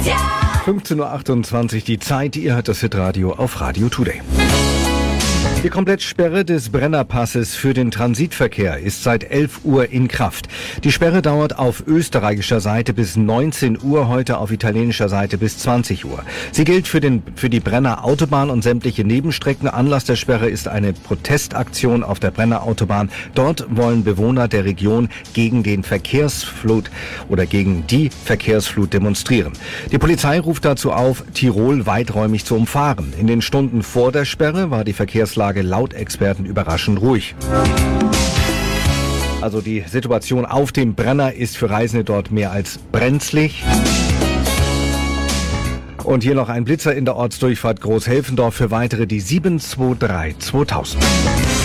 15.28 Uhr die Zeit, ihr hört das Hitradio auf Radio Today. Die Komplettsperre des Brennerpasses für den Transitverkehr ist seit 11 Uhr in Kraft. Die Sperre dauert auf österreichischer Seite bis 19 Uhr, heute auf italienischer Seite bis 20 Uhr. Sie gilt für die Brenner Autobahn und sämtliche Nebenstrecken. Anlass der Sperre ist eine Protestaktion auf der Brenner Autobahn. Dort wollen Bewohner der Region gegen die Verkehrsflut demonstrieren. Die Polizei ruft dazu auf, Tirol weiträumig zu umfahren. In den Stunden vor der Sperre war die Verkehrslage laut Experten überraschend ruhig. Also die Situation auf dem Brenner ist für Reisende dort mehr als brenzlig. Und hier noch ein Blitzer in der Ortsdurchfahrt Großhelfendorf für weitere die 723 2000.